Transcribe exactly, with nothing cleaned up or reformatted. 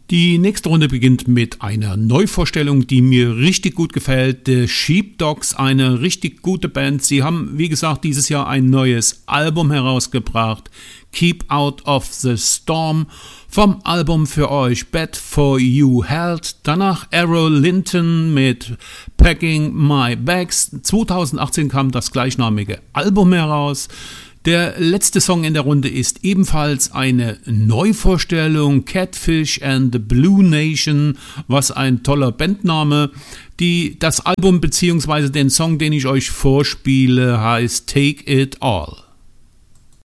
Die nächste Runde beginnt mit einer Neuvorstellung, die mir richtig gut gefällt. The Sheepdogs, eine richtig gute Band. Sie haben, wie gesagt, dieses Jahr ein neues Album herausgebracht. Keep Out of the Storm. Vom Album für euch Bad for You Held. Danach Errol Linton mit Packing My Bags. zweitausendachtzehn kam das gleichnamige Album heraus. Der letzte Song in der Runde ist ebenfalls eine Neuvorstellung, Catfish and the Blue Nation, was ein toller Bandname. Die, das Album bzw. den Song, den ich euch vorspiele, heißt Take It All.